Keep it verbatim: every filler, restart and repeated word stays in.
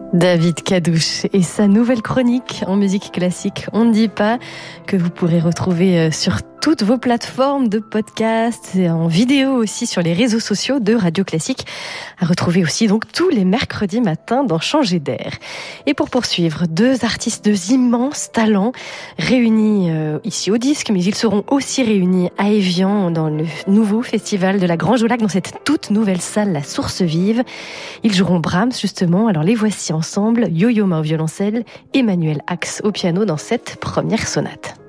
David Cadouche et sa nouvelle chronique en musique classique, on ne dit pas, que vous pourrez retrouver sur toutes vos plateformes de podcast, et en vidéo aussi sur les réseaux sociaux de Radio Classique, à retrouver aussi donc tous les mercredis matins dans Changer d'air. Et pour poursuivre, deux artistes d'immenses talents réunis euh, ici au disque, mais ils seront aussi réunis à Évian dans le nouveau festival de la Grange au Lac, dans cette toute nouvelle salle, la Source Vive. Ils joueront Brahms justement, alors les voici ensemble, Yo-Yo Ma au violoncelle, Emmanuel Ax au piano dans cette première sonate.